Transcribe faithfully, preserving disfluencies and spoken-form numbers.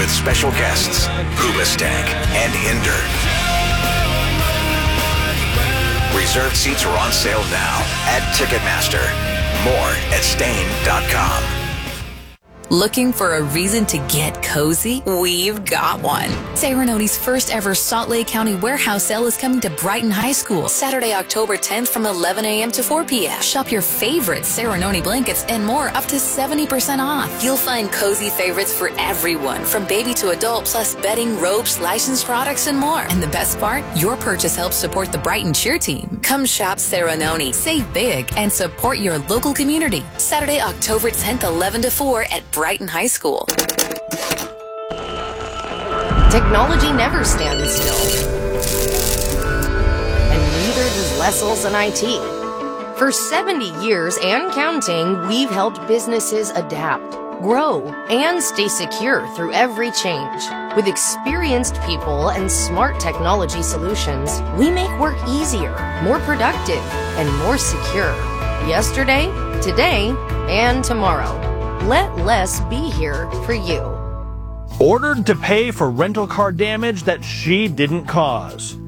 with special guests Hoobastank and Hinder. Reserved seats are on sale now at Ticketmaster. More at Stain dot com. Looking for a reason to get cozy? We've got one. Serenoni's first ever Salt Lake County warehouse sale is coming to Brighton High School Saturday, October tenth from eleven a.m. to four p.m. Shop your favorite Serenoni blankets and more up to seventy percent off. You'll find cozy favorites for everyone from baby to adult, plus bedding, ropes, licensed products, and more. And the best part? Your purchase helps support the Brighton cheer team. Come shop Serenoni, save big, and support your local community. Saturday, October tenth, eleven to four at Brighton High School. Technology never stands still. And neither does Lessels and I T. For seventy years and counting, we've helped businesses adapt, grow, and stay secure through every change. With experienced people and smart technology solutions, we make work easier, more productive, and more secure. Yesterday, today, and tomorrow. Let Les be here for you. Ordered to pay for rental car damage that she didn't cause.